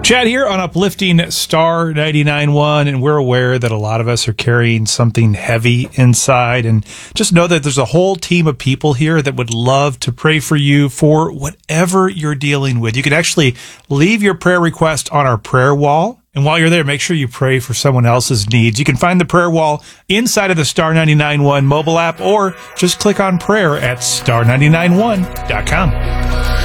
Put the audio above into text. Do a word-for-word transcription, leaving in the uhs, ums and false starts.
Chad here on Uplifting Star ninety-nine point one, and we're aware that a lot of us are carrying something heavy inside, and just know that there's a whole team of people here that would love to pray for you for whatever you're dealing with. You can actually leave your prayer request on our prayer wall, and while you're there, make sure you pray for someone else's needs. You can find the prayer wall inside of the Star ninety-nine point one mobile app, or just click on prayer at star ninety-nine one dot com.